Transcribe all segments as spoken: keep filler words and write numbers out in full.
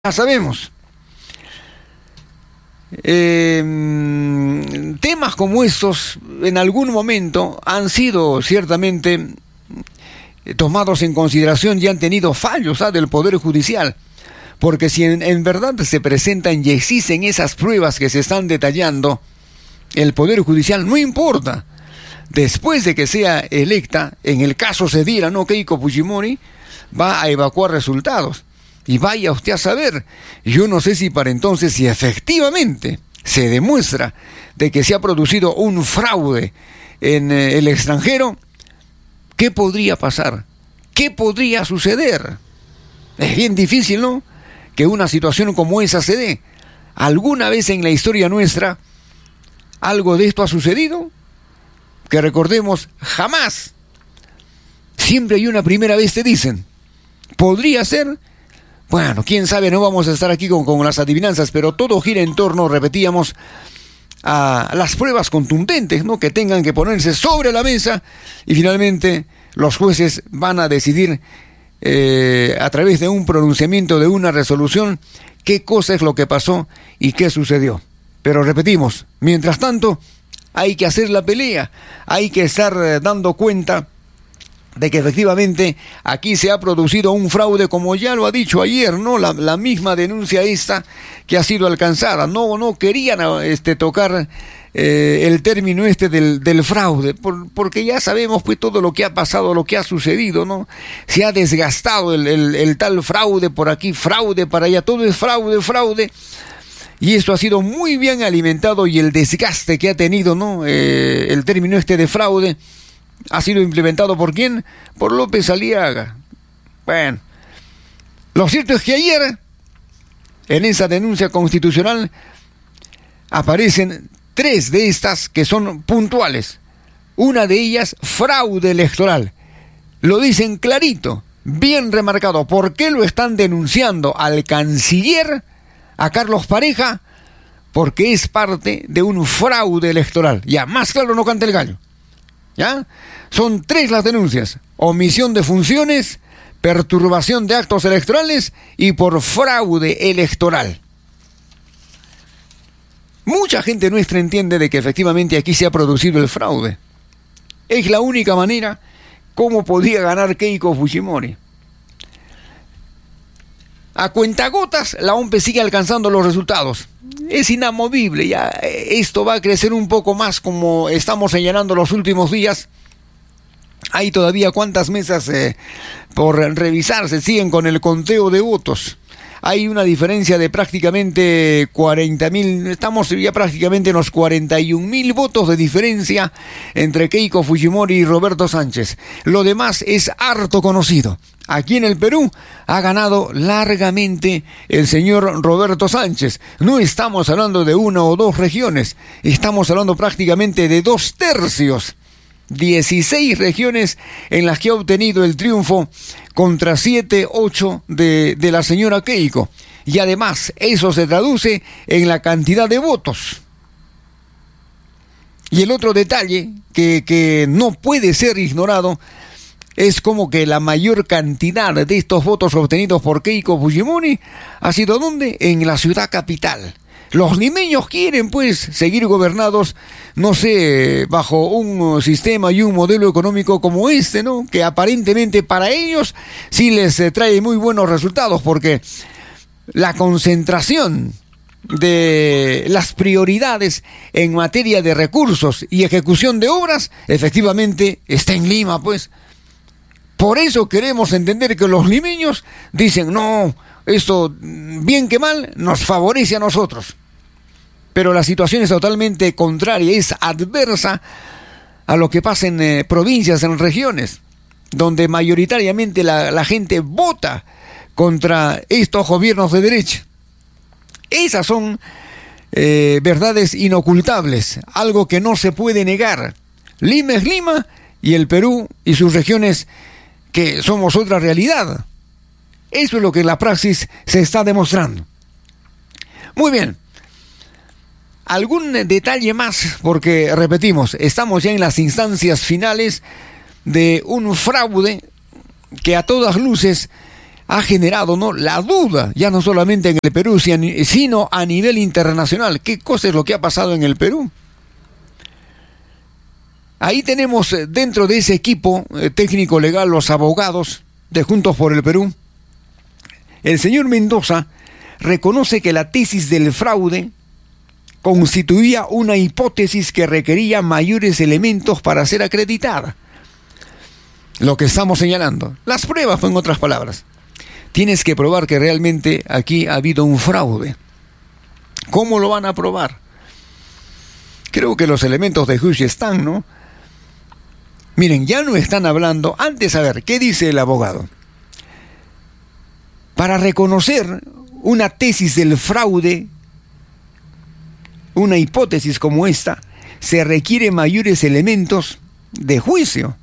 Ya sabemos. Eh, temas como estos en algún momento han sido ciertamente tomados en consideración y han tenido fallos ¿ah? del Poder Judicial, porque si en, en verdad se presentan y existen esas pruebas que se están detallando, el Poder Judicial no importa, después de que sea electa, en el caso se diera, ¿no? Keiko Fujimori va a evacuar resultados. Y vaya usted a saber, yo no sé si para entonces, si efectivamente se demuestra de que se ha producido un fraude en eh, el extranjero, ¿qué podría pasar? ¿Qué podría suceder? Es bien difícil, ¿no?, que una situación como esa se dé. ¿Alguna vez en la historia nuestra algo de esto ha sucedido? Que recordemos, jamás. Siempre hay una primera vez, te dicen. ¿Podría ser? Bueno, quién sabe, no vamos a estar aquí con, con las adivinanzas, pero todo gira en torno, repetíamos, a las pruebas contundentes, ¿no?, que tengan que ponerse sobre la mesa y finalmente los jueces van a decidir eh, a través de un pronunciamiento, de una resolución, qué cosa es lo que pasó y qué sucedió. Pero repetimos, mientras tanto, hay que hacer la pelea, hay que estar eh, dando cuenta de que efectivamente aquí se ha producido un fraude, como ya lo ha dicho ayer, ¿no? La, la misma denuncia esta que ha sido alcanzada. No, no querían este, tocar eh, el término este del, del fraude, por, porque ya sabemos pues todo lo que ha pasado, lo que ha sucedido, ¿no? Se ha desgastado el, el, el tal fraude por aquí, fraude para allá, todo es fraude, fraude. Y esto ha sido muy bien alimentado y el desgaste que ha tenido, ¿no? Eh, el término este de fraude ha sido implementado ¿por quién? Por López Aliaga. Bueno, lo cierto es que ayer, en esa denuncia constitucional, aparecen tres de estas que son puntuales. Una de ellas, fraude electoral. Lo dicen clarito, bien remarcado. ¿Por qué lo están denunciando al canciller, a Carlos Pareja? Porque es parte de un fraude electoral. Ya, más claro no canta el gallo. ¿Ya? Son tres las denuncias: omisión de funciones, perturbación de actos electorales y por fraude electoral. Mucha gente nuestra entiende de que efectivamente aquí se ha producido el fraude. Es la única manera como podía ganar Keiko Fujimori. A cuentagotas la O M P E sigue alcanzando los resultados. Es inamovible, ya esto va a crecer un poco más como estamos señalando los últimos días. Hay todavía cuántas mesas eh, por revisarse, siguen con el conteo de votos. Hay una diferencia de prácticamente cuarenta mil, estamos ya prácticamente en los cuarenta y un mil votos de diferencia entre Keiko Fujimori y Roberto Sánchez. Lo demás es harto conocido. Aquí en el Perú ha ganado largamente el señor Roberto Sánchez. No estamos hablando de una o dos regiones, estamos hablando prácticamente de dos tercios. dieciséis regiones en las que ha obtenido el triunfo contra siete, ocho de, de la señora Keiko. Y además, eso se traduce en la cantidad de votos. Y el otro detalle que, que no puede ser ignorado es como que la mayor cantidad de estos votos obtenidos por Keiko Fujimori ha sido ¿dónde? En la ciudad capital. Los limeños quieren, pues, seguir gobernados, no sé, bajo un sistema y un modelo económico como este, ¿no? Que aparentemente para ellos sí les eh, trae muy buenos resultados, porque la concentración de las prioridades en materia de recursos y ejecución de obras, efectivamente, está en Lima, pues. Por eso queremos entender que los limeños dicen, no, esto, bien que mal, nos favorece a nosotros. Pero la situación es totalmente contraria, es adversa a lo que pasa en eh, provincias, en regiones, donde mayoritariamente la, la gente vota contra estos gobiernos de derecha. Esas son eh, verdades inocultables, algo que no se puede negar. Lima es Lima y el Perú y sus regiones que somos otra realidad. Eso es lo que en la praxis se está demostrando. Muy bien. Algún detalle más, porque repetimos, estamos ya en las instancias finales de un fraude que a todas luces ha generado, ¿no?, la duda, ya no solamente en el Perú, sino a nivel internacional. ¿Qué cosa es lo que ha pasado en el Perú? Ahí tenemos dentro de ese equipo eh, técnico legal los abogados de Juntos por el Perú. El señor Mendoza reconoce que la tesis del fraude constituía una hipótesis que requería mayores elementos para ser acreditada. Lo que estamos señalando, las pruebas, en otras palabras. Tienes que probar que realmente aquí ha habido un fraude. ¿Cómo lo van a probar? Creo que los elementos de juicio están, ¿no? Miren, ya no están hablando. Antes, a ver, ¿qué dice el abogado? Para reconocer una tesis del fraude, una hipótesis como esta, se requiere mayores elementos de juicio.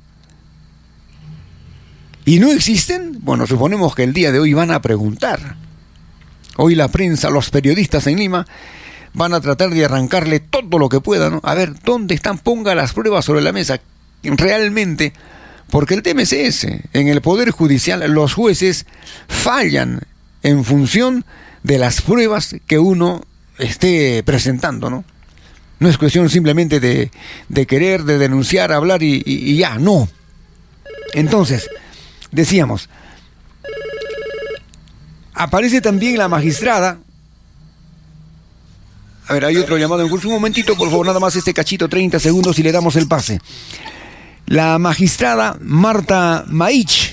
¿Y no existen? Bueno, suponemos que el día de hoy van a preguntar. Hoy la prensa, los periodistas en Lima, van a tratar de arrancarle todo lo que puedan, ¿no? A ver, ¿dónde están? Ponga las pruebas sobre la mesa. Realmente, porque el tema es ese. En el Poder Judicial, los jueces fallan en función de las pruebas que uno esté presentando, ¿no? No es cuestión simplemente de, de querer, de denunciar, hablar y, y, y ya, no. Entonces, decíamos, aparece también la magistrada. A ver, hay otro llamado en curso. Un momentito, por favor, nada más este cachito, treinta segundos y le damos el pase. La magistrada Marta Maich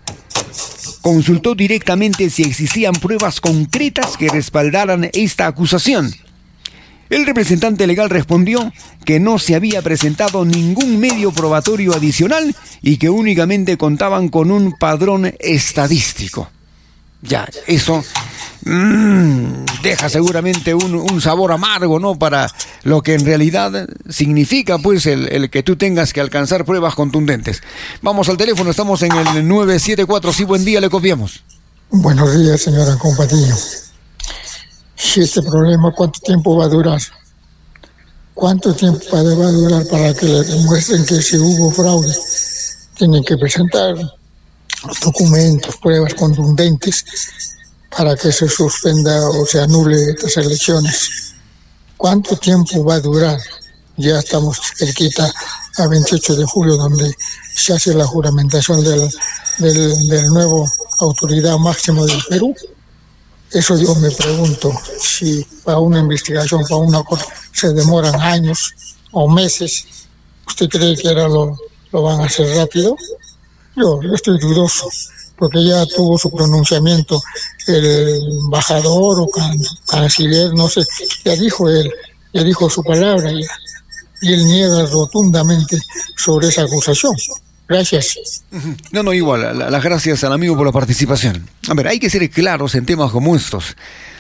consultó directamente si existían pruebas concretas que respaldaran esta acusación. El representante legal respondió que no se había presentado ningún medio probatorio adicional y que únicamente contaban con un padrón estadístico. Ya, eso mmm, deja seguramente un, un sabor amargo, ¿no?, para lo que en realidad significa, pues, el, el que tú tengas que alcanzar pruebas contundentes. Vamos al teléfono, estamos en el nueve siete cuatro, sí, buen día, le copiamos. Buenos días, señora Compañía. Si este problema, ¿cuánto tiempo va a durar? ¿Cuánto tiempo va a durar para que le demuestren que si hubo fraude? Tienen que presentar documentos, pruebas contundentes para que se suspenda o se anule estas elecciones. ¿Cuánto tiempo va a durar? Ya estamos cerquita a veintiocho de julio, donde se hace la juramentación del, del, del nuevo autoridad máximo del Perú. Eso yo me pregunto, si para una investigación, para una cosa, se demoran años o meses, ¿usted cree que ahora lo, lo van a hacer rápido? Yo, yo estoy dudoso, porque ya tuvo su pronunciamiento el embajador o can, canciller, no sé, ya dijo él, ya dijo su palabra, ya, y él niega rotundamente sobre esa acusación. Gracias. No, no, igual, las gracias al amigo por la participación. A ver, hay que ser claros en temas como estos.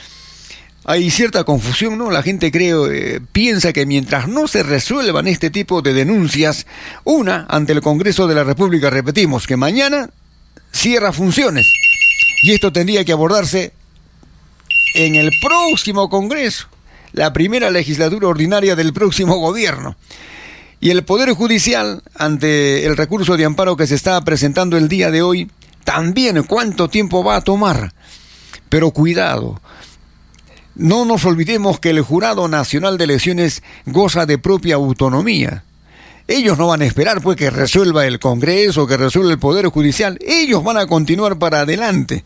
Hay cierta confusión, ¿no? La gente cree, eh, piensa que mientras no se resuelvan este tipo de denuncias, una, ante el Congreso de la República, repetimos, que mañana cierra funciones. Y esto tendría que abordarse en el próximo Congreso, la primera legislatura ordinaria del próximo gobierno. Y el Poder Judicial, ante el recurso de amparo que se está presentando el día de hoy, también cuánto tiempo va a tomar. Pero cuidado, no nos olvidemos que el Jurado Nacional de Elecciones goza de propia autonomía. Ellos no van a esperar pues que resuelva el Congreso, que resuelva el Poder Judicial. Ellos van a continuar para adelante.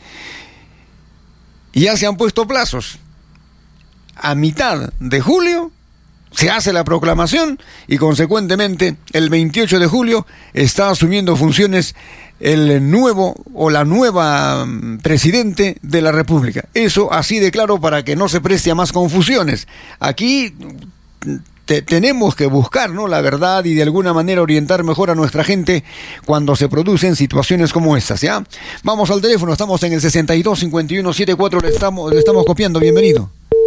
Y ya se han puesto plazos. A mitad de julio se hace la proclamación y consecuentemente el veintiocho de julio está asumiendo funciones el nuevo o la nueva presidente de la República. Eso así de claro para que no se preste a más confusiones. Aquí te, tenemos que buscar, ¿no?, la verdad y de alguna manera orientar mejor a nuestra gente cuando se producen situaciones como estas, ¿ya? Vamos al teléfono, estamos en el sesenta y dos cincuenta y uno setenta y cuatro, le estamos, le estamos copiando, bienvenido.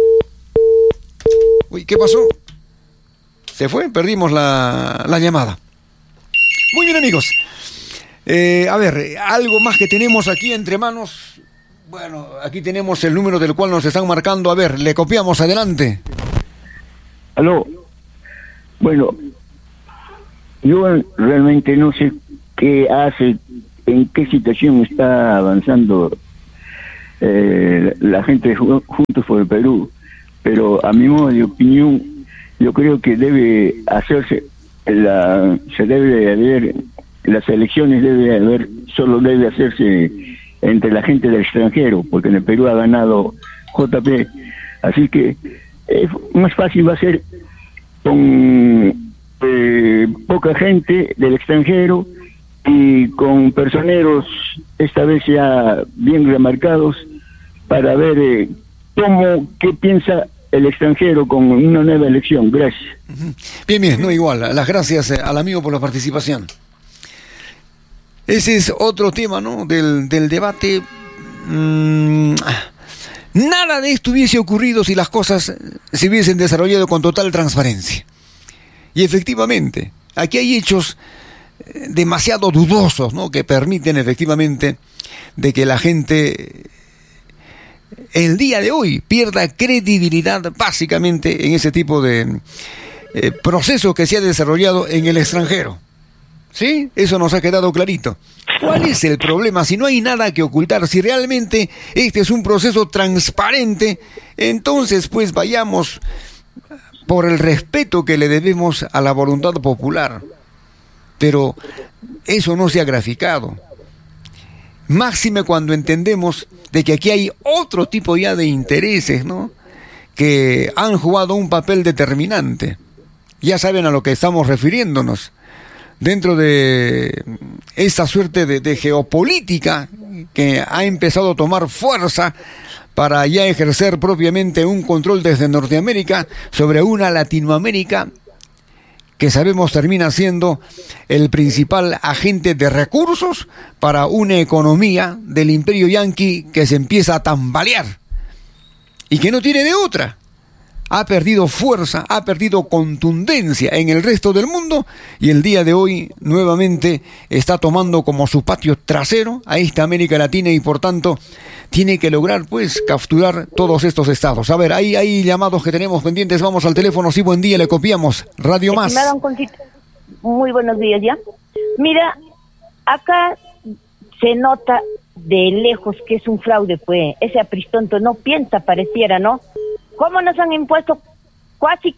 Uy, ¿qué pasó? Se fue, perdimos la, la llamada. Muy bien, amigos. Eh, a ver, algo más que tenemos aquí entre manos. Bueno, aquí tenemos el número del cual nos están marcando. A ver, le copiamos, adelante. Aló. Bueno, yo realmente no sé qué hace, en qué situación está avanzando eh, la gente de Juntos por el Perú, pero a mi modo de opinión, yo creo que debe hacerse, la, se debe haber, las elecciones debe haber, solo debe hacerse entre la gente del extranjero, porque en el Perú ha ganado J P, así que eh, más fácil va a ser con eh, poca gente del extranjero y con personeros esta vez ya bien remarcados para ver eh, cómo, qué piensa el extranjero con una nueva elección. Gracias. Bien, bien, no igual. Las gracias eh, al amigo por la participación. Ese es otro tema, ¿no? Del, del debate. Mm, nada de esto hubiese ocurrido si las cosas se hubiesen desarrollado con total transparencia. Y efectivamente, aquí hay hechos demasiado dudosos, ¿no? Que permiten efectivamente de que la gente el día de hoy pierda credibilidad básicamente en ese tipo de eh, proceso que se ha desarrollado en el extranjero. ¿Sí? Eso nos ha quedado clarito. ¿Cuál es el problema? Si no hay nada que ocultar, si realmente este es un proceso transparente, entonces pues vayamos por el respeto que le debemos a la voluntad popular. Pero eso no se ha graficado. Máxime cuando entendemos de que aquí hay otro tipo ya de intereses, ¿no? Que han jugado un papel determinante. Ya saben a lo que estamos refiriéndonos. Dentro de esta suerte de, de geopolítica que ha empezado a tomar fuerza para ya ejercer propiamente un control desde Norteamérica sobre una Latinoamérica que sabemos termina siendo el principal agente de recursos para una economía del imperio yanqui que se empieza a tambalear y que no tiene de otra. Ha perdido fuerza, ha perdido contundencia en el resto del mundo y el día de hoy nuevamente está tomando como su patio trasero a esta América Latina y por tanto tiene que lograr pues capturar todos estos estados. A ver, hay, hay llamados que tenemos pendientes, vamos al teléfono, sí, buen día, le copiamos, Radio Más. Muy buenos días ya. Mira, acá se nota de lejos que es un fraude, pues, ese apristonto no piensa, pareciera, ¿no? ¿Cómo nos han impuesto casi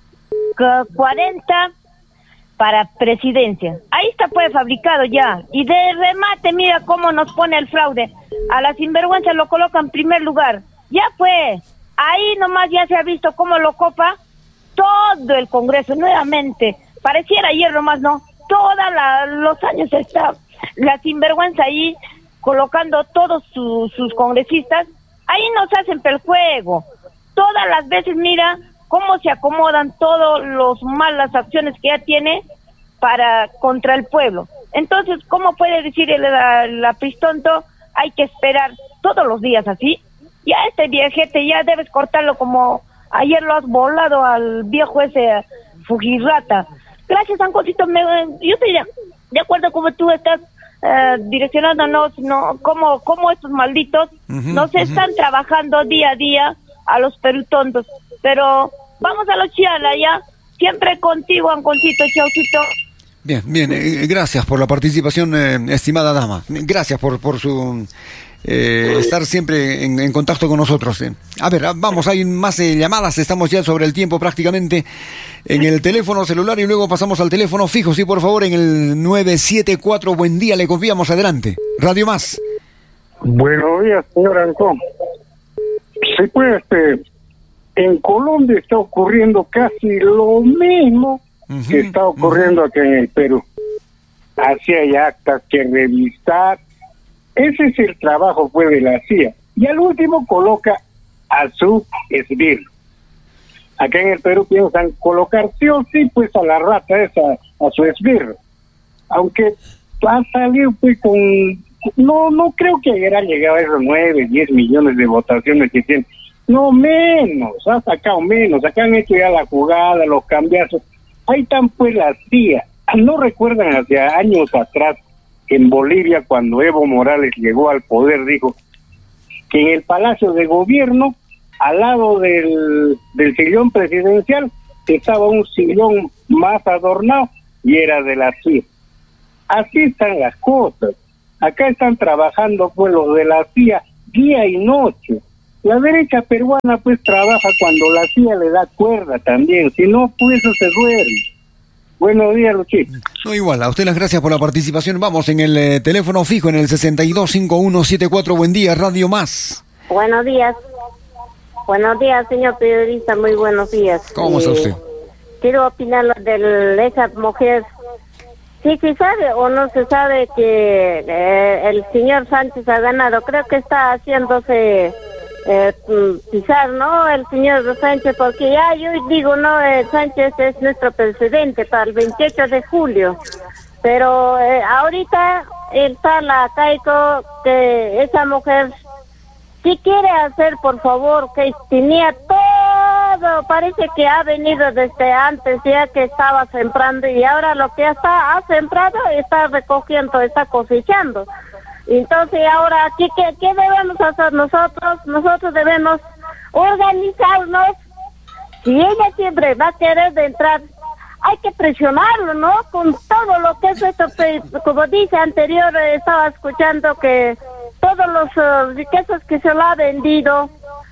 cuarenta para presidencia? Ahí está pues fabricado ya. Y de remate, mira cómo nos pone el fraude. A la sinvergüenza lo coloca en primer lugar. Ya fue. Ahí nomás ya se ha visto cómo lo copa todo el Congreso nuevamente. Pareciera ayer nomás, ¿no? Todos los años está la sinvergüenza ahí colocando todos su, sus congresistas. Ahí nos hacen el juego. Todas las veces, mira cómo se acomodan todas las malas acciones que ya tiene para contra el pueblo. Entonces, ¿cómo puede decir el, el apristonto? Hay que esperar todos los días así. Ya este viejete ya debes cortarlo como ayer lo has volado al viejo ese Fujirata. Gracias, Ancosito. Me, yo estoy de, de acuerdo como tú estás eh, direccionándonos, no, como, como estos malditos uh-huh, nos uh-huh. están trabajando día a día a los perutontos, pero vamos a los chiala ya, siempre contigo, Anconcito, chaucito. Bien, bien, eh, gracias por la participación, eh, estimada dama, gracias por, por su eh, estar siempre en, en contacto con nosotros. Eh. A ver, vamos, hay más eh, llamadas, estamos ya sobre el tiempo prácticamente en el teléfono celular y luego pasamos al teléfono fijo, sí, por favor, en el nueve siete cuatro, buen día, le confiamos, adelante, Radio Más. Buenos días, señor Ancón. Sí, pues, este, en Colombia está ocurriendo casi lo mismo uh-huh, que está ocurriendo uh-huh. aquí en el Perú. Así hay actas que revisar. Ese es el trabajo, pues, de la C I A. Y al último coloca a su esbirro. Acá en el Perú piensan colocar sí o sí, pues, a la rata esa, a su esbirro. Aunque ha salido, pues, con... No, no creo que haya llegado a esos nueve, diez millones de votaciones que tienen. No, menos, ha sacado menos. Acá han hecho ya la jugada, los cambiazos. Ahí están pues las C I A. ¿No recuerdan hacia años atrás, en Bolivia, cuando Evo Morales llegó al poder, dijo que en el Palacio de Gobierno, al lado del, del sillón presidencial, estaba un sillón más adornado y era de la C I A? Así están las cosas. Acá están trabajando pues los de la C I A día y noche. La derecha peruana pues trabaja cuando la tía le da cuerda también, si no pues eso se duerme. Buenos días, Luchito. No, igual, a usted las gracias por la participación. Vamos en el eh, teléfono fijo en el sesenta y dos cincuenta y uno setenta y cuatro. Buen día, Radio Más. Buenos días. Buenos días, señor periodista, muy buenos días. ¿Cómo está usted? Quiero opinar de esa mujer. Sí, se sabe o no se sabe que eh, el señor Sánchez ha ganado. Creo que está haciéndose eh, pisar, ¿no? El señor Sánchez, porque ya yo digo, no, eh, Sánchez es nuestro presidente para el veintiocho de julio. Pero eh, ahorita está la Caico, que esa mujer, si quiere hacer, por favor, que tenía todo, parece que ha venido desde antes, ya que estaba sembrando, y ahora lo que está ha sembrado, está recogiendo, está cosechando. Entonces ahora, ¿qué, qué, qué debemos hacer nosotros? Nosotros debemos organizarnos. Si ella siempre va a querer de entrar, hay que presionarlo, ¿no? Con todo lo que es esto, como dice anterior, estaba escuchando que todos los uh, riquezas que se le ha vendido,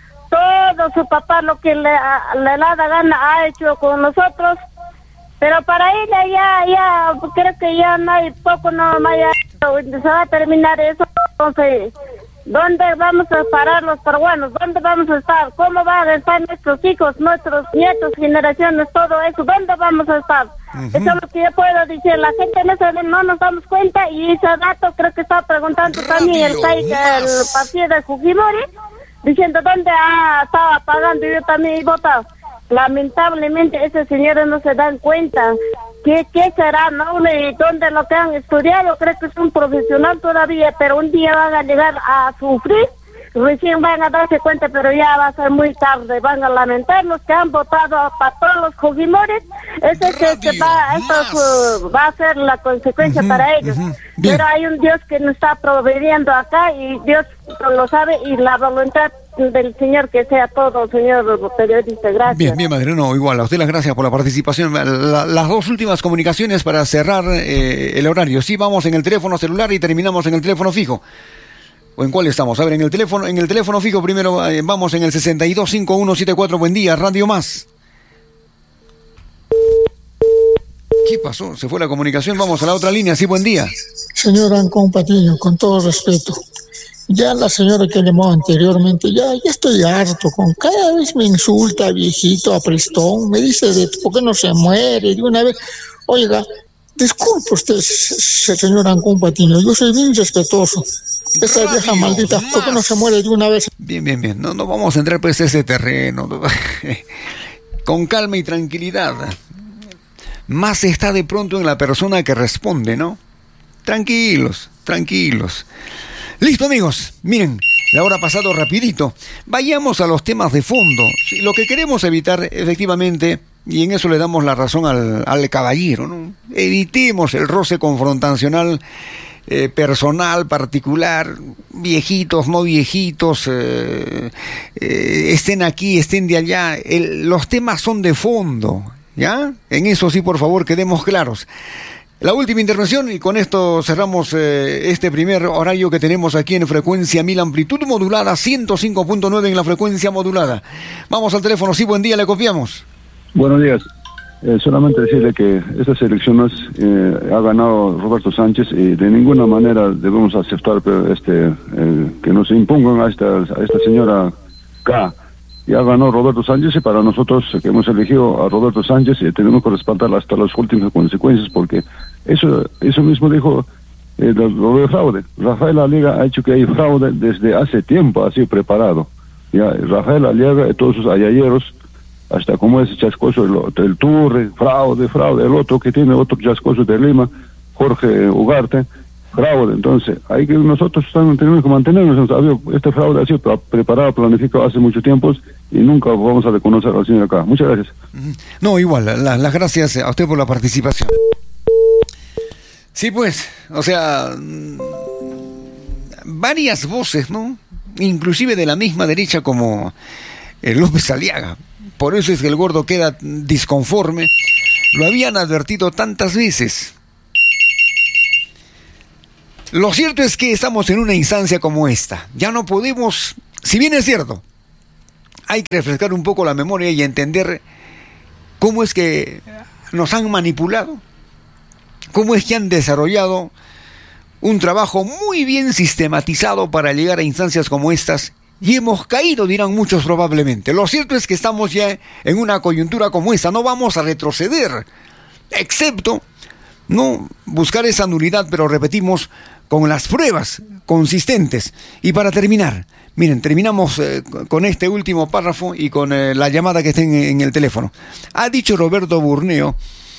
todo su papá lo que le, le da gana ha hecho con nosotros, pero para ella ya, ya, creo que ya no hay poco, no, no ya, se va a terminar eso. Entonces, ¿dónde vamos a parar los peruanos? ¿Dónde vamos a estar? ¿Cómo van a estar nuestros hijos, nuestros nietos, generaciones, todo eso? ¿Dónde vamos a estar? Uh-huh. Eso es lo que yo puedo decir. La gente no, se, no nos damos cuenta, y ese dato creo que estaba preguntando Radio también el, el partido de Fujimori, diciendo dónde ah, estaba pagando, yo también he votado. Lamentablemente esos señores no se dan cuenta. ¿Qué, qué será, no? ¿Dónde lo que han estudiado? Creo que es un profesional todavía, pero un día van a llegar a sufrir, recién van a darse cuenta, pero ya va a ser muy tarde. Van a lamentar los que han votado para todos los Fujimoris. Ese que, que va, esto, uh, va a ser la consecuencia uh-huh, para ellos. Uh-huh. Pero hay un Dios que nos está proveyendo acá, y Dios lo sabe, y la voluntad del Señor que sea todo, señor periodista. Gracias. Bien, bien, madre. No, igual, a usted las gracias por la participación. La, las dos últimas comunicaciones para cerrar eh, el horario. Sí, vamos en el teléfono celular y terminamos en el teléfono fijo. ¿O en cuál estamos? A ver, en el teléfono, en el teléfono fijo primero eh, vamos en el sesenta y dos cincuenta y uno setenta y cuatro. Buen día, Radio Más. ¿Qué pasó? Se fue la comunicación. Vamos a la otra línea. Sí, buen día. Señor Ancón Patiño, con todo respeto, ya la señora que llamó anteriormente, ya, ya estoy harto, con cada vez me insulta, viejito, aprestón, me dice de por qué no se muere de una vez. Oiga, disculpe usted, señor Ancón Patiño, yo soy bien respetuoso. Esta Radio vieja maldita, más. ¿Por qué no se muere de una vez? Bien, bien, bien, no, no vamos a entrar pues a ese terreno. Con calma y tranquilidad. Más está de pronto en la persona que responde, ¿no? Tranquilos, tranquilos. Listo, amigos, miren, la hora ha pasado rapidito. Vayamos a los temas de fondo. Sí, lo que queremos evitar, efectivamente, y en eso le damos la razón al, al caballero, ¿no? Evitemos el roce confrontacional eh, personal, particular, viejitos, no viejitos, eh, eh, estén aquí, estén de allá. El, los temas son de fondo, ¿ya? En eso sí, por favor, quedemos claros. La última intervención, y con esto cerramos eh, este primer horario que tenemos aquí en frecuencia mil, amplitud modulada, ciento cinco punto nueve en la frecuencia modulada. Vamos al teléfono. Sí, buen día, le copiamos. Buenos días. Eh, solamente decirle que estas elecciones eh, ha ganado Roberto Sánchez, y de ninguna manera debemos aceptar este eh, que nos impongan a esta, a esta señora K. Ya ganó Roberto Sánchez, y para nosotros que hemos elegido a Roberto Sánchez eh, tenemos que respaldar hasta las últimas consecuencias, porque eso eso mismo dijo eh, lo, lo de fraude. Rafael Aliaga ha hecho que hay fraude desde hace tiempo, ha sido preparado. Ya Rafael Aliaga y todos sus ayayeros, hasta como ese chascoso, el, el Turre, fraude, fraude, el otro que tiene otro chascoso de Lima, Jorge Ugarte, fraude. Entonces, hay que nosotros tenemos que mantenernos. Este fraude ha sido preparado, planificado hace mucho tiempo, y nunca vamos a reconocer al señor acá. Muchas gracias. No, igual, la, las gracias a usted por la participación. Sí, pues, o sea, varias voces, ¿no? Inclusive de la misma derecha como eh, López Aliaga. Por eso es que el gordo queda disconforme. Lo habían advertido tantas veces. Lo cierto es que estamos en una instancia como esta. Ya no podemos, si bien es cierto, hay que refrescar un poco la memoria y entender cómo es que nos han manipulado, cómo es que han desarrollado un trabajo muy bien sistematizado para llegar a instancias como estas. Y hemos caído, dirán muchos probablemente. Lo cierto es que estamos ya en una coyuntura como esta. No vamos a retroceder, excepto no buscar esa nulidad, pero repetimos, con las pruebas consistentes. Y para terminar, miren, terminamos eh, con este último párrafo y con eh, la llamada que está en, en el teléfono. Ha dicho Roberto Burneo,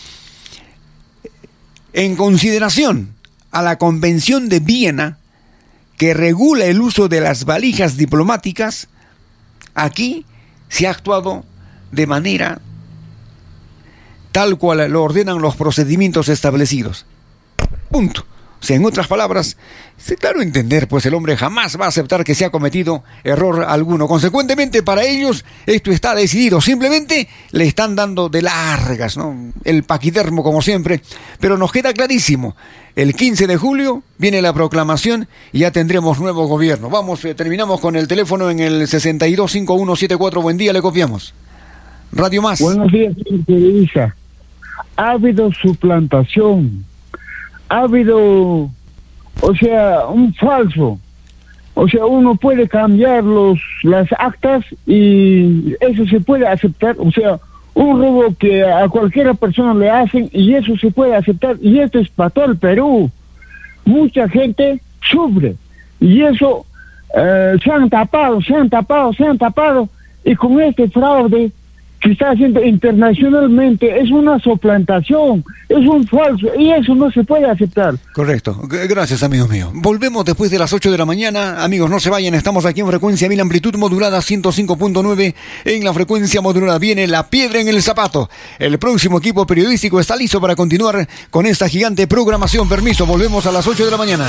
en consideración a la Convención de Viena, que regula el uso de las valijas diplomáticas, aquí se ha actuado de manera tal cual lo ordenan los procedimientos establecidos. Punto. O sea, en otras palabras, es claro entender, pues el hombre jamás va a aceptar que se ha cometido error alguno. Consecuentemente, para ellos, esto está decidido. Simplemente le están dando de largas, ¿no? El paquidermo, como siempre. Pero nos queda clarísimo. El quince de julio viene la proclamación y ya tendremos nuevo gobierno. Vamos, eh, terminamos con el teléfono en el sesenta y dos cincuenta y uno setenta y cuatro. Buen día, le copiamos. Radio Más. Buenos días, señor periodista. Ha habido suplantación. Ha habido, o sea, un falso. O sea, uno puede cambiar los las actas y eso se puede aceptar. O sea, un robo que a cualquiera persona le hacen y eso se puede aceptar. Y esto es para todo el Perú. Mucha gente sufre. Y eso eh, se han tapado, se han tapado, se han tapado. Y con este fraude que está haciendo internacionalmente es una suplantación, es un falso, y eso no se puede aceptar. Correcto. Gracias, amigos míos. Volvemos después de las ocho de la mañana. Amigos, no se vayan, estamos aquí en frecuencia mil, amplitud modulada ciento cinco punto nueve. En la frecuencia modulada viene la piedra en el zapato. El próximo equipo periodístico está listo para continuar con esta gigante programación. Permiso, volvemos a las ocho de la mañana.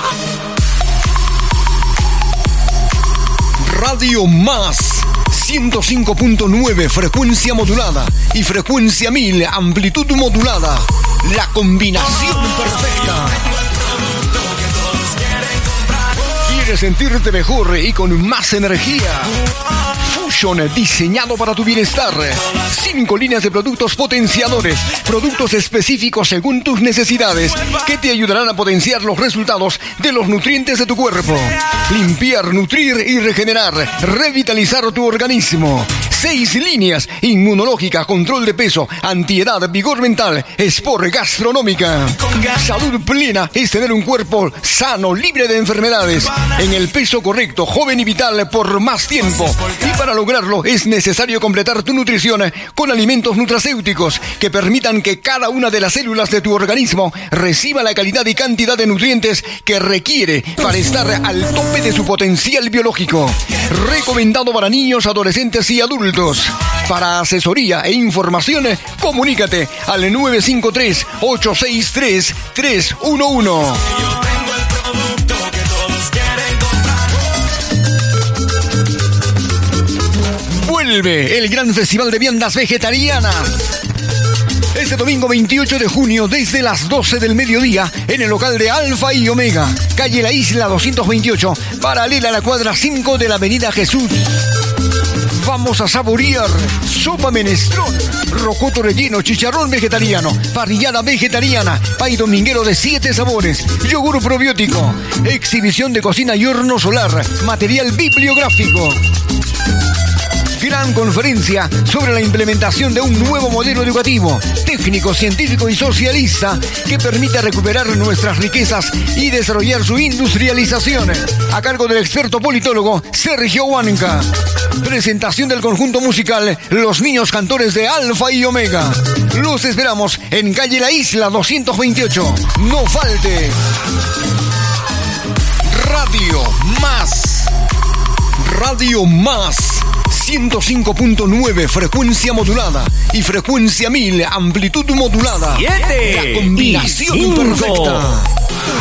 Radio Más ciento cinco punto nueve, frecuencia modulada, y frecuencia mil, amplitud modulada. La combinación perfecta. ¿Quieres sentirte mejor y con más energía? Fusion, diseñado para tu bienestar. Cinco líneas de productos potenciadores, productos específicos según tus necesidades, que te ayudarán a potenciar los resultados de los nutrientes de tu cuerpo. Limpiar, nutrir y regenerar, revitalizar tu organismo. Seis líneas: inmunológica, control de peso, antiedad, vigor mental, sport, gastronómica. Salud plena es tener un cuerpo sano, libre de enfermedades, en el peso correcto, joven y vital por más tiempo. Y para lograrlo es necesario completar tu nutrición con alimentos nutracéuticos que permitan que cada una de las células de tu organismo reciba la calidad y cantidad de nutrientes que requiere para estar al tope de su potencial biológico. Recomendado para niños, adolescentes y adultos. Para asesoría e información, comunícate al nueve cinco tres, ocho seis tres, tres uno uno. Vuelve el gran festival de viandas vegetarianas. Este domingo veintiocho de junio, desde las doce del mediodía, en el local de Alfa y Omega, calle La Isla doscientos veintiocho, paralela a la cuadra cinco de la avenida Jesús. Vamos a saborear sopa menestrón, rocoto relleno, chicharrón vegetariano, parrillada vegetariana, pay dominguero de siete sabores, yogur probiótico, exhibición de cocina y horno solar, material bibliográfico. Gran conferencia sobre la implementación de un nuevo modelo educativo, técnico, científico y socialista que permita recuperar nuestras riquezas y desarrollar su industrialización. A cargo del experto politólogo Sergio Huanca. Presentación del conjunto musical Los Niños Cantores de Alfa y Omega. Los esperamos en calle La Isla doscientos veintiocho. No falte. Radio Más. Radio Más. ciento cinco punto nueve, frecuencia modulada, y frecuencia mil, amplitud modulada. Siete La combinación y cinco. Perfecta.